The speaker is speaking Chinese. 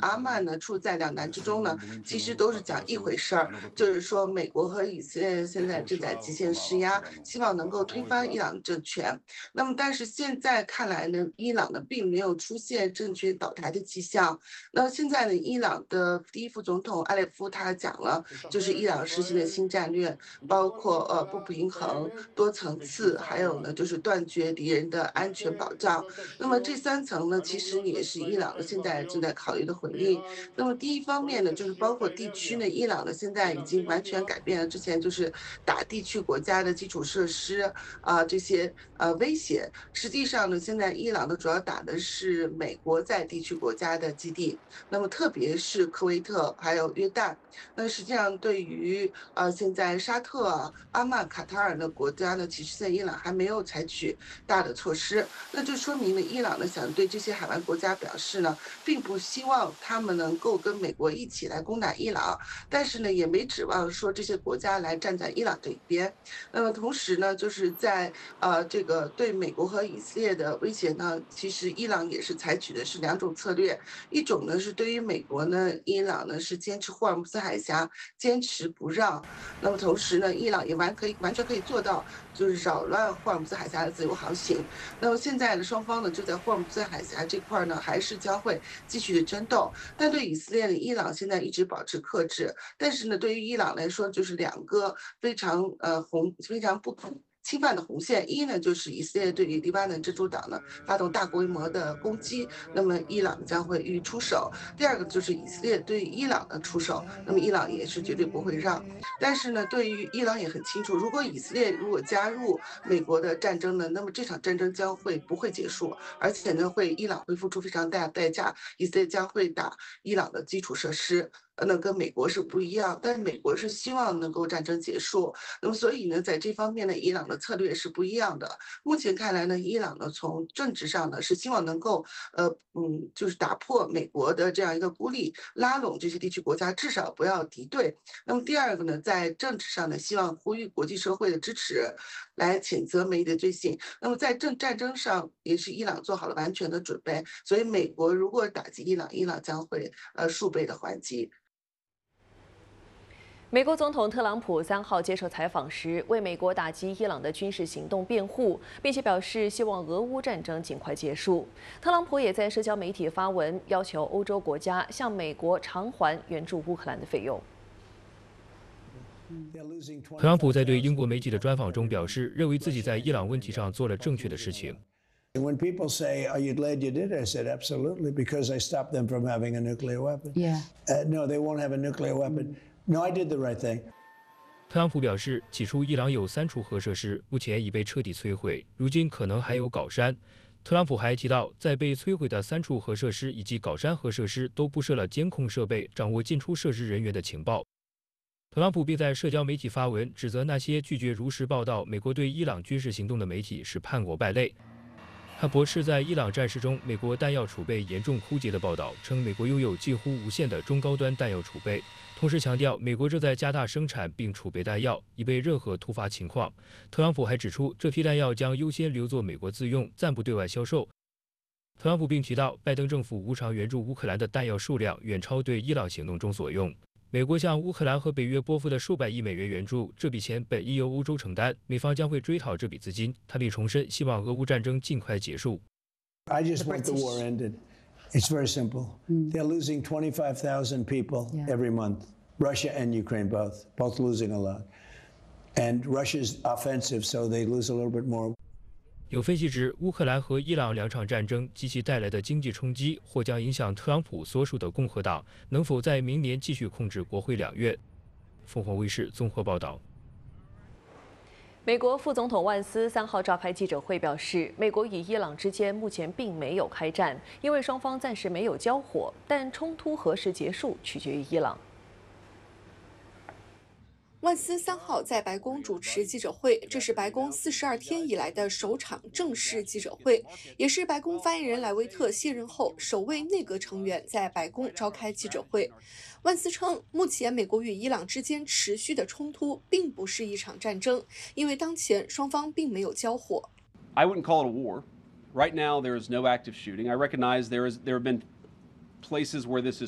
阿曼呢处在两难之中呢，其实都是讲一回事儿，就是说美国和以色列现在正在极限施压，希望能够推翻伊朗政权。那么，但是现在看来呢，伊朗呢并没有出现政权倒台的迹象。那现在呢，伊朗的第一副总统阿列夫他讲了，就是伊朗实行的新战略，包括不平衡、多层次，还有呢就是断绝敌人的安全保障。那么这三层呢，其实也是伊朗的现在正在考虑的回应。那么第一方面呢，就是包括地区呢，伊朗呢现在已经完全改变了之前就是打地区国家的基础设施这些威胁。实际上呢，现在伊朗呢主要打的是美国在地区国家的基地，那么特别是科威特还有约旦。那实际上对于现在沙特阿曼、卡塔尔的国家呢，其实在伊朗还没有采取大的措施，那就说明了伊朗呢想对这些海湾国家表示呢，并不希望他们能够跟美国一起来攻打伊朗，但是呢也没指望说这些国家来站在伊朗这一边。那么同时呢，就是在这个对美国和以色列的威胁呢，其实伊朗也是采取的是两种策略，一种呢是对于美国呢，伊朗呢是坚持霍尔木兹海峡，坚持不让。那么同时呢，伊朗也完全可以做到，就是扰乱霍尔木兹海峡的自由航行。那么现在呢，双方呢就在霍尔木兹海峡这块呢，还是将会继续的争斗。但对以色列呢，伊朗现在一直保持克制，但是呢，对于伊朗来说，就是两个非常不可侵犯的红线。一呢，就是以色列对于黎巴嫩真主党呢发动大规模的攻击，那么伊朗将会予以出手。第二个就是以色列对于伊朗的出手，那么伊朗也是绝对不会让。但是呢，对于伊朗也很清楚，如果以色列如果加入美国的战争呢，那么这场战争不会结束，而且呢，伊朗会付出非常大的代价，以色列将会打伊朗的基础设施。那跟美国是不一样，但是美国是希望能够战争结束，那么所以呢，在这方面呢，伊朗的策略是不一样的。目前看来呢，伊朗呢从政治上呢是希望能够就是打破美国的这样一个孤立，拉拢这些地区国家，至少不要敌对。那么第二个呢，在政治上呢，希望呼吁国际社会的支持，来谴责美的罪行。那么在战争上，也是伊朗做好了完全的准备。所以美国如果打击伊朗，伊朗将会数倍的还击。 美国总统特朗普3号接受采访时，为美国打击伊朗的军事行动辩护，并且表示希望俄乌战争尽快结束。特朗普也在社交媒体发文，要求欧洲国家向美国偿还援助乌克兰的费用。 特朗普在对英国媒体的专访中表示，认为自己在伊朗问题上做了正确的事情。 When people say, "Are you glad you did?" I said, "Absolutely, because I stopped them from having a nuclear weapon." Yeah. No, they won't have a nuclear weapon. No, I did the right thing. 特朗普表示，起初伊朗有3处核设施，目前已被彻底摧毁，如今可能还有镐山。特朗普还提到，在被摧毁的3处核设施以及镐山核设施都布设了监控设备，掌握进出设施人员的情报。特朗普并在社交媒体发文，指责那些拒绝如实报道美国对伊朗军事行动的媒体是叛国败类。他驳斥在伊朗战事中美国弹药储备严重枯竭的报道，称美国拥有近乎无限的中高端弹药储备，同时强调美国正在加大生产并储备弹药，以备任何突发情况。特朗普还指出，这批弹药将优先留作美国自用，暂不对外销售。特朗普并提到，拜登政府无偿援助乌克兰的弹药数量远超对伊朗行动中所用。美国向乌克兰和北约拨付的数百亿美元援助，这笔钱本应由欧洲承担，美方将会追讨这笔资金。他并重申，希望俄乌战争尽快结束。 I just want the war ended. It's very simple. They're losing 25,000 people every month. Russia and Ukraine both losing a lot. And Russia's offensive, so they lose a little bit more. 有分析指，乌克兰和伊朗2场战争及其带来的经济冲击，或将影响特朗普所属的共和党能否在明年继续控制国会2院。凤凰卫视综合报道。 美国副总统万斯3号召开记者会表示，美国与伊朗之间目前并没有开战，因为双方暂时没有交火，但冲突何时结束取决于伊朗。 万斯3号在白宫主持记者会，这是白宫42天以来的首场正式记者会，也是白宫发言人莱维特卸任后首位内阁成员在白宫召开记者会。万斯称，目前美国与伊朗之间持续的冲突并不是一场战争，因为当前双方并没有交火。 I wouldn't call it a war. Right now, there is no active shooting. I recognize there have been places where this has